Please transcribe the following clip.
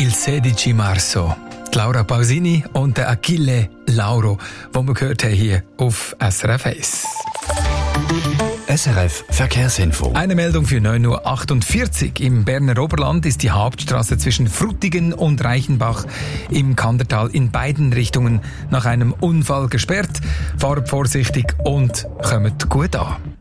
Il 16 Marzo. Die Laura Pausini und der Achille Lauro, die wir gehört haben hier auf SRF 1. SRF Verkehrsinfo. Eine Meldung für 9.48 Uhr. Im Berner Oberland ist die Hauptstraße zwischen Frutigen und Reichenbach im Kandertal in beiden Richtungen nach einem Unfall gesperrt. Fahrt vorsichtig und kommt gut an.